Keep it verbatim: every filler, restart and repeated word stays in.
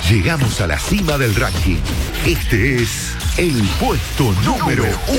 Llegamos a la cima del ranking. Este es el puesto número uno.